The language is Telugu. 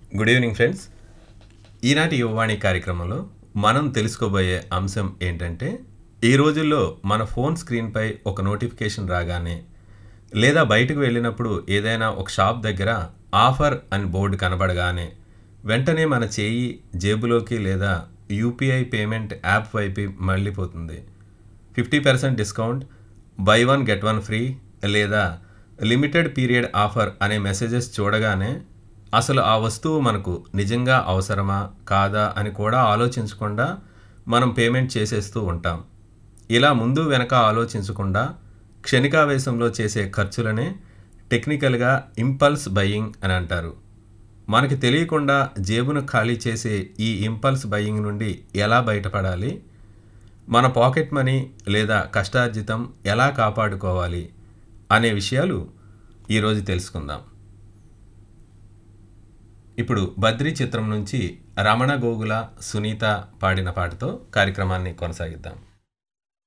Good evening friends. ఈనాటి యువవాణి కార్యక్రమంలో మనం తెలుసుకోబోయే అంశం ఏంటంటే, ఈ రోజుల్లో మన ఫోన్ స్క్రీన్పై ఒక నోటిఫికేషన్ రాగానే, లేదా బయటకు వెళ్ళినప్పుడు ఏదైనా ఒక షాప్ దగ్గర ఆఫర్ అని బోర్డు కనబడగానే వెంటనే మన చేయి జేబులోకి లేదా యూపీఐ పేమెంట్ యాప్ వైపు మళ్ళీపోతుంది. 50% discount, by one get one free లేదా లిమిటెడ్ పీరియడ్ ఆఫర్ అనే మెసేజెస్ చూడగానే అసలు ఆ వస్తువు మనకు నిజంగా అవసరమా కాదా అని కూడా ఆలోచించకుండా మనం పేమెంట్ చేసేస్తూ ఉంటాం. ఇలా ముందు వెనక ఆలోచించకుండా క్షణికావేశంలో చేసే ఖర్చులనే టెక్నికల్గా ఇంపల్స్ బయింగ్ అని అంటారు. మనకి తెలియకుండా జేబును ఖాళీ చేసే ఈ ఇంపల్స్ బయింగ్ నుండి ఎలా బయటపడాలి, మన పాకెట్ మనీ లేదా కష్టార్జితం ఎలా కాపాడుకోవాలి అనే విషయాలు ఈరోజు తెలుసుకుందాం. ఇప్పుడు బద్రీ చిత్రం నుంచి రమణ గోగుల, సునీత పాడిన పాటతో కార్యక్రమాన్ని కొనసాగిద్దాం.